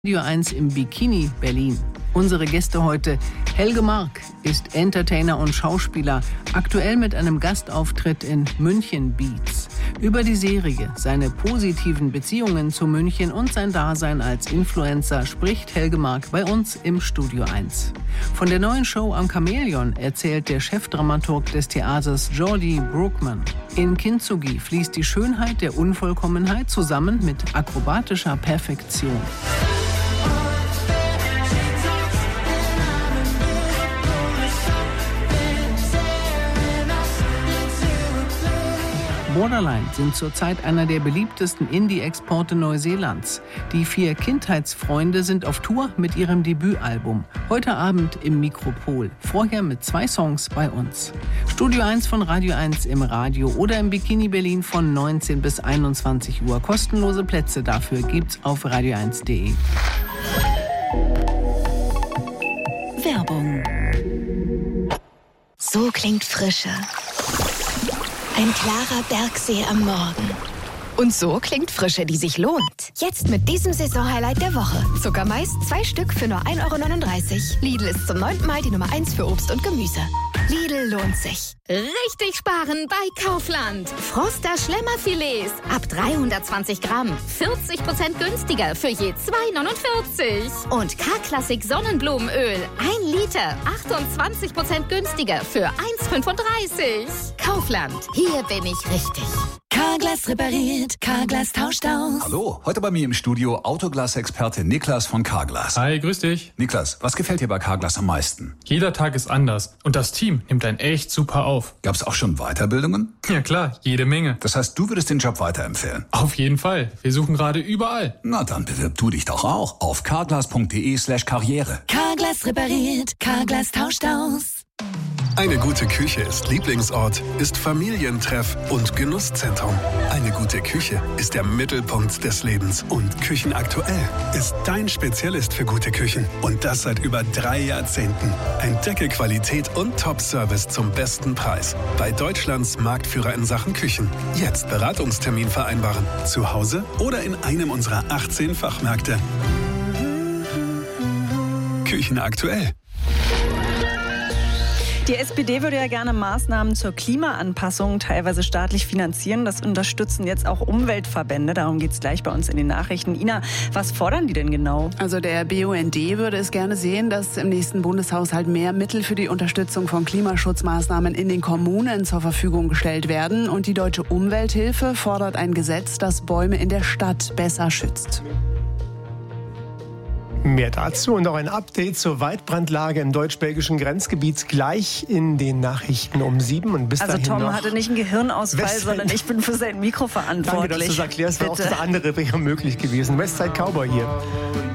Radio 1 im Bikini Berlin. Unsere Gäste heute: Helge Mark ist Entertainer und Schauspieler, aktuell mit einem Gastauftritt in München Beats. Über die Serie, seine positiven Beziehungen zu München und sein Dasein als Influencer spricht Helge Mark bei uns im Studio 1. Von der neuen Show am Chamäleon erzählt der Chefdramaturg des Theaters Jordi Bruckmann. In Kintsugi fließt die Schönheit der Unvollkommenheit zusammen mit akrobatischer Perfektion. Borderline sind zurzeit einer der beliebtesten Indie-Exporte Neuseelands. Die 4 Kindheitsfreunde sind auf Tour mit ihrem Debütalbum. Heute Abend im Mikropol. Vorher mit 2 Songs bei uns. Studio 1 von Radio 1 im Radio oder im Bikini Berlin von 19 bis 21 Uhr. Kostenlose Plätze dafür gibt's auf radio1.de. Werbung. So klingt Frische. Ein klarer Bergsee am Morgen. Und so klingt Frische, die sich lohnt. Jetzt mit diesem Saisonhighlight der Woche. Zuckermais 2 Stück für nur 1,39 €. Lidl ist zum 9. Mal die Nummer 1 für Obst und Gemüse. Lidl lohnt sich. Richtig sparen bei Kaufland. Froster Schlemmerfilets ab 320 Gramm. 40% günstiger für je 2,49 €. Und K-Klassik Sonnenblumenöl 1 Liter. 28% günstiger für 1,35 €. Kaufland. Hier bin ich richtig. Carglass repariert, Carglass tauscht aus. Hallo, heute bei mir im Studio Autoglas-Experte Niklas von Carglass. Hi, grüß dich. Niklas, was gefällt dir bei Carglass am meisten? Jeder Tag ist anders und das Team nimmt einen echt super auf. Gab's auch schon Weiterbildungen? Ja klar, jede Menge. Das heißt, du würdest den Job weiterempfehlen? Auf jeden Fall. Wir suchen gerade überall. Na, dann bewirb du dich doch auch auf carglass.de/karriere. Carglass repariert, Carglass tauscht aus. Eine gute Küche ist Lieblingsort, ist Familientreff und Genusszentrum. Eine gute Küche ist der Mittelpunkt des Lebens. Und Küchenaktuell ist dein Spezialist für gute Küchen. Und das seit über 3 Jahrzehnten. Entdecke Qualität und Top-Service zum besten Preis. Bei Deutschlands Marktführer in Sachen Küchen. Jetzt Beratungstermin vereinbaren. Zu Hause oder in einem unserer 18 Fachmärkte. Küchenaktuell. Die SPD würde ja gerne Maßnahmen zur Klimaanpassung teilweise staatlich finanzieren. Das unterstützen jetzt auch Umweltverbände. Darum geht es gleich bei uns in den Nachrichten. Ina, was fordern die denn genau? Also der BUND würde es gerne sehen, dass im nächsten Bundeshaushalt mehr Mittel für die Unterstützung von Klimaschutzmaßnahmen in den Kommunen zur Verfügung gestellt werden. Und die Deutsche Umwelthilfe fordert ein Gesetz, das Bäume in der Stadt besser schützt. Mehr dazu und auch ein Update zur Waldbrandlage im deutsch-belgischen Grenzgebiet gleich in den Nachrichten um 7. Und bis also dahin Tom noch hatte nicht einen Gehirnausfall, sondern ich bin für sein Mikro verantwortlich. Danke, dass du das erklärst, weil auch das andere wäre möglich gewesen. Westside Cowboy hier.